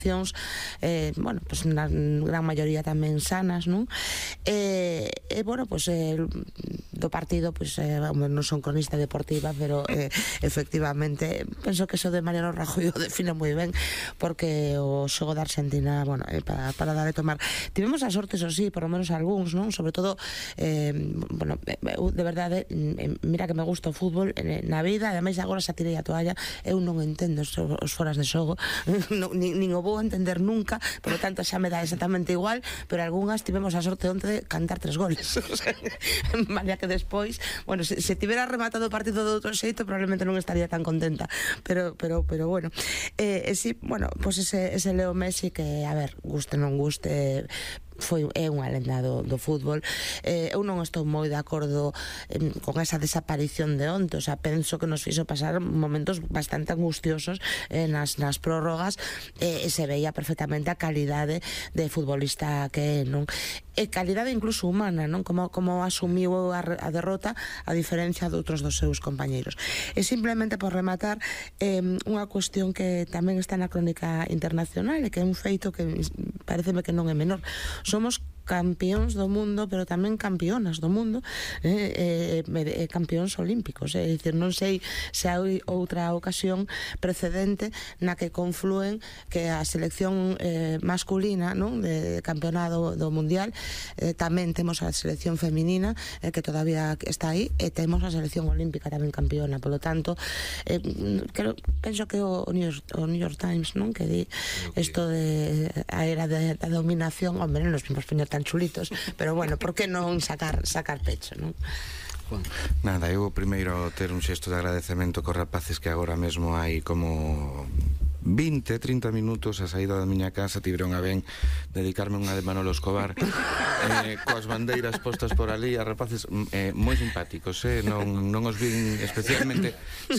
bueno, pues na gran maioría tamén sanas, non? Bueno, pues do partido, pues non son cronista deportiva, pero efectivamente penso que eso de Mariano Rajoy o define moi ben, porque o xogo da Argentina, bueno, para dar e tomar. Tivemos a sorte, eso sí, por lo menos algúns, non? Sobre todo, bueno, de verdade, mira que me gusta o fútbol na vida, ademais agora xa tirei a toalla, eu non entendo os foras de xogo, nin o vou entender nunca, por lo tanto xa me dá exactamente igual, pero algunhas tivemos a sorte onte de cantar 3 goles. O sea, vale que despois, bueno, se tivera rematado o partido de outro xeito, probablemente non estaría tan contenta, pero bueno, sí, bueno, pues ese Leo Messi que, a ver, guste non guste, é unha lenda do fútbol. Eu non estou moi de acordo con esa desaparición de onte, o sea, penso que nos fixo pasar momentos bastante angustiosos nas prórrogas, e se veía perfectamente a calidade de futbolista que é, non? E calidade incluso humana, non? Como asumiu a derrota a diferencia de outros dos seus compañeiros. E simplemente por rematar, unha cuestión que tamén está na crónica internacional e que é un feito que pareceme que non é menor. Somos campións do mundo, pero tamén campeonas do mundo, campións olímpicos, é dicir, non sei se hai outra ocasión precedente na que conflúen que a selección masculina, non, de campeonato do mundial, tamén temos a selección feminina que todavía está aí, e temos a selección olímpica tamén campeona, polo tanto penso que o New York Times, non, que di isto de a era da dominación, hombre, non nos vimos poñer tan chulitos, pero bueno, por que non sacar pecho, non? Nada, eu primeiro ter un xesto de agradecemento cos rapaces que agora mesmo hai como 20, 30 minutos a saída da miña casa tiveron a ben dedicarme unha de Manolo Escobar coas bandeiras postas por ali, a rapaces moi simpáticos, non os vin especialmente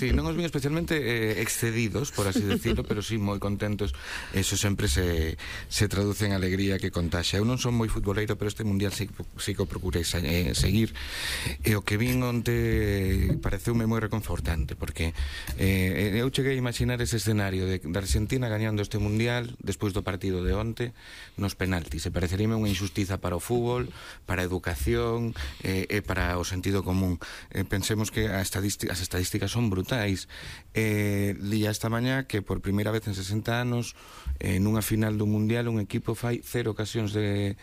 excedidos, por así decirlo, pero sí moi contentos. Eso sempre se traduce en alegría que contaxa. Eu non son moi futboleiro, pero este mundial sí que o procurei seguir, e o que vin onte pareceume moi reconfortante, porque eu cheguei a imaginar ese escenario de Argentina gañando este mundial despois do partido de onte nos penaltis, e pareceríame unha injustiza para o fútbol, para a educación e para o sentido común. Pensemos que as estadísticas son brutais. Lía esta mañá que por primeira vez en 60 anos nunha final do mundial un equipo fai 0 ocasións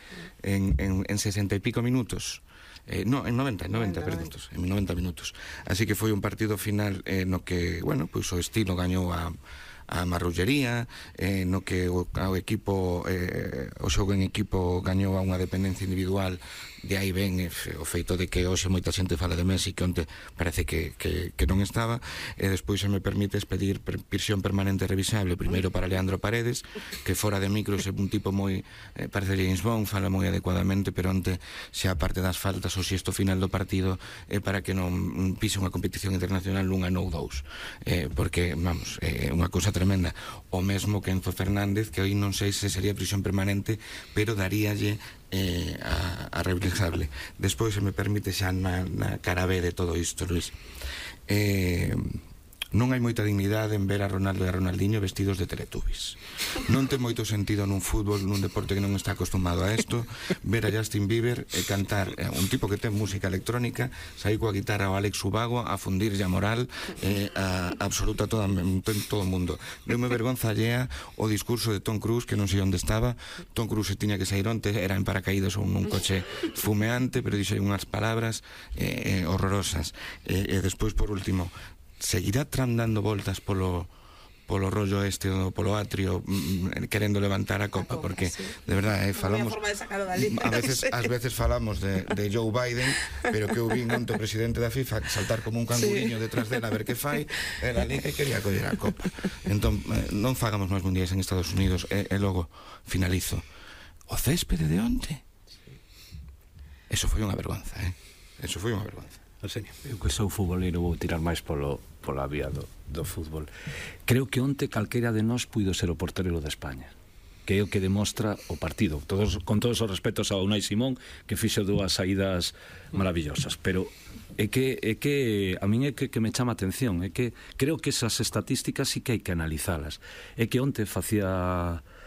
en 60 e pico minutos. No, en 90 minutos. Así que foi un partido final no que, bueno, pois o estilo gañou a marrullería, no que o equipo, o xogo en equipo gañou a unha dependencia individual. De aí ven o feito de que hoxe moita xente fala de Messi, que onte parece que non estaba. E despois se me permites pedir prisión permanente revisable, primeiro para Leandro Paredes, que fora de micros é un tipo moi, parece James Bond, fala moi adecuadamente, pero onte xa parte das faltas o xesto final do partido é para que non pise unha competición internacional nunha ou dous, porque, vamos, é unha cousa tremenda. O mesmo que Enzo Fernández, que hoy non sei se sería prisión permanente, pero daríalle a revisable. Despois, se me permite, xa na cara B de todo isto, Luis, non hai moita dignidade en ver a Ronaldo e a Ronaldinho vestidos de Teletubbies. Non ten moito sentido nun fútbol, nun deporte que non está acostumado a isto, ver a Justin Bieber e cantar, un tipo que ten música electrónica, sair coa guitarra ao Alex Ubago a fundirlle a moral a absoluta todo o mundo. Deume vergonza allea o discurso de Tom Cruise, que non sei onde estaba. Tom Cruise tiña que sair onte, era en paracaídas ou nun coche fumeante, pero dixo unhas palabras horrorosas. E despois, por último, seguirá Trump dando voltas polo rollo este, polo atrio, querendo levantar a copa, porque de verdade falamos ás veces falamos de Joe Biden, pero que eu vi onte o presidente da FIFA saltar como un canguriño detrás dela a ver que fai, era ali que quería coller a copa. Entón, non fagamos máis mundiais en Estados Unidos. E logo finalizo, o céspede de onte, eso foi unha vergonza, eso foi unha vergonza. Eu que sou futboleiro vou tirar máis pola vía do fútbol. Creo que onte calquera de nós puido ser o portero de España, que é o que demostra o partido, con todos os respetos a Unai Simón, que fixo dúas saídas maravillosas, pero é que a min é que me chama a atención, é que creo que esas estatísticas sí que hai que analizalas. É que onte facía